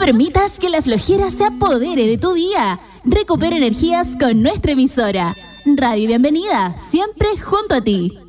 permitas que la flojera se apodere de tu día. Recupera energías con nuestra emisora. Radio Bienvenida, siempre junto a ti.